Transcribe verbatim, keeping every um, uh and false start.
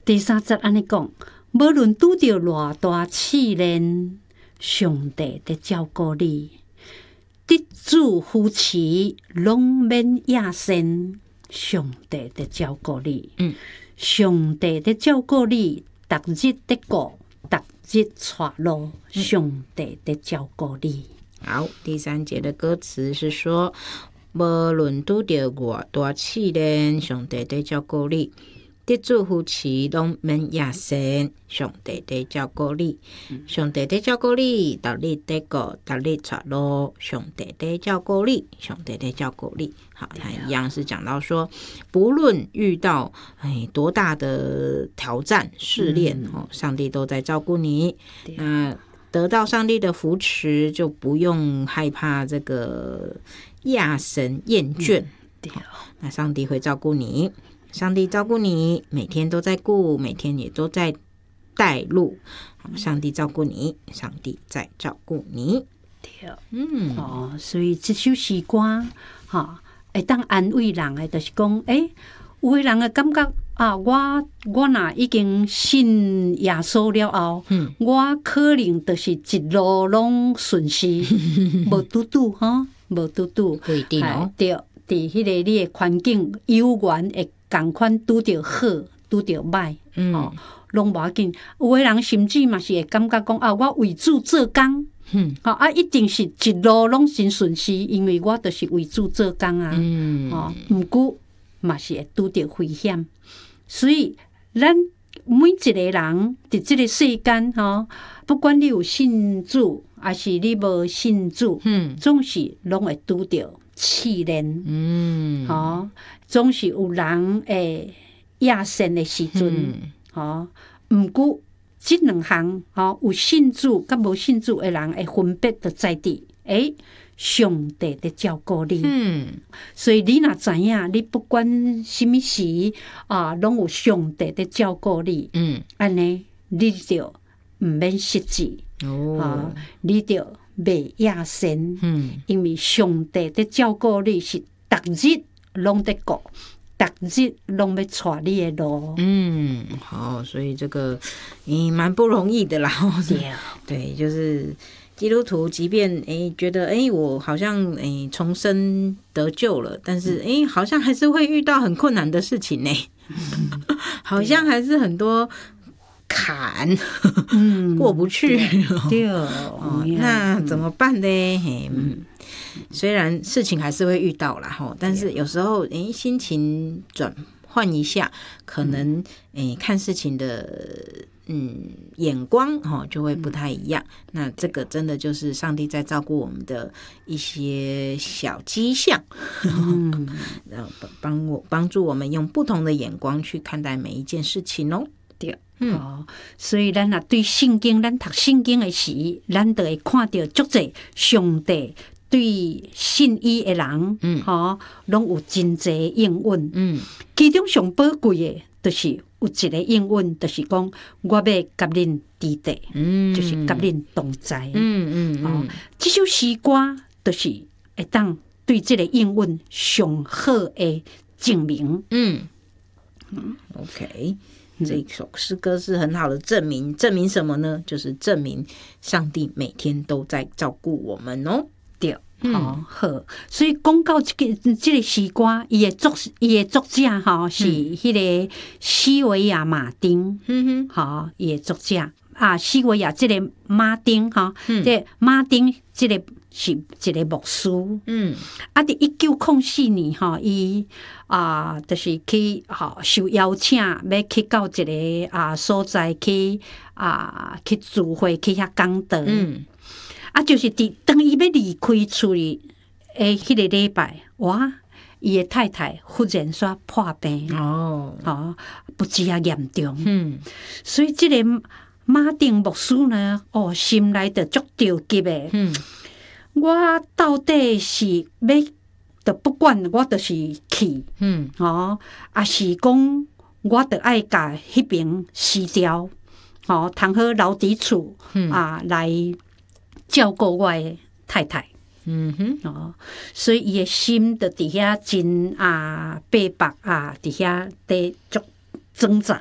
第三节安尼讲，无论拄着偌大试炼，上帝在照顾你。得主夫妻拢免亚身，上帝在照顾你。 嗯， 上帝在照顾你，逐日在顾，逐日带路，上帝在照顾你。 好，第三节的歌词是说，无论拄着偌大试炼，上帝在照顾你。得主夫妻拢免亚身，上帝在照顾你。上帝在照顾你，逐日在顾，逐日带路。上帝在照顾你，上帝在照顾你。好，他一样是讲到说，不论遇到哎多大的挑战试炼、嗯、哦，上帝都在照顾你。那得到上帝的扶持，就不用害怕这个亚神厌倦、嗯对哦、那上帝会照顾你，上帝照顾你，每天都在顾，每天也都在带路。上帝照顾你，上帝在照顾你。 对，嗯，哦，所以这首诗歌哈，会当安慰人的，就是讲，诶、欸，有的人的感觉啊，我我若已经信耶稣了后，嗯、我可能就是一路拢顺遂，无拄拄哈，无拄拄， 不一定哦。 对，伫迄个你的环境有缘会共款拄着好，拄着歹，嗯，哦，拢无要紧。有的人甚至嘛是会感觉讲啊，我为主做工。嗯，好啊，一定是一路拢真顺遂，因为我就是为主做工啊。嗯，哦，毋过嘛是会拄着危险，所以咱每一个人伫即个世间吼，不管你有信主，还是你无信主，嗯，总是拢会拄着试炼。嗯，吼、哦，总是有人会亚身的时阵，吼、嗯，毋过。这两项吼，有信主甲无信主的人会分别就在地，诶，上帝在照顾你。嗯，所以你若知影，你不管什么时啊，拢有上帝在照顾你。嗯，安尼你就毋免失志。哦，啊、你就袂亚身。嗯，因为上帝在照顾你是逐日拢在顾。逐日拢要带你的路， 嗯，好，所以这个嗯蛮不容易的啦。 对， 对，就是基督徒，即便哎、欸、觉得哎、欸、我好像哎、欸、重生得救了，但是哎、欸、好像还是会遇到很困难的事情呢、欸，嗯、好像还是很多坎，嗯，过不去。 对， 哦，那怎么办呢？嗯。虽然事情还是会遇到啦，但是有时候诶、欸、心情转换一下，可能诶、欸、看事情的嗯眼光就会不太一样。那这个真的就是上帝在照顾我们的一些小迹象，嗯，然后帮我帮助我们用不同的眼光去看待每一件事情哦。 对，嗯，哦，所以咱若对圣经，咱读圣经的时，咱就会看到足侪上帝。对信伊的人，嗯，吼，拢有真侪应允，嗯，其中上宝贵的，就是有一个应允，就是讲我要甲恁伫地，嗯，就是甲恁同在，嗯嗯，哦，这首诗歌就是会当对这个应允上好的证明，嗯嗯 ，OK。这一首诗歌是很好的证明，证明什么呢？就是证明上帝每天都在照顾我们哦。 对，嗯、哦好，所以讲到这个这个诗歌，伊的作伊的作者哈、哦、是迄个西维亚马丁，嗯哼，好，伊的作者啊，西维亚这个马丁哈，哦嗯、这马丁这个是一个牧师，嗯，啊，伫一九零四年哈，伊啊，就是去哈受邀请，要去到一个啊所在去啊去聚会去遐讲道，嗯。啊，就是伫当伊要离开厝里诶，迄个礼拜，哇，伊的太太忽然煞破病哦，哦，不治啊严重，嗯，所以这个马丁牧师呢，哦，心内就足着急的，嗯，我到底是要，就不管我就是去，嗯，哦，啊是讲我着爱甲迄边辞掉，哦，通好留伫厝，嗯、啊来。照顾我的太太，嗯哼，哦，所以伊的心就伫遐真啊悲白啊，伫遐在足挣扎，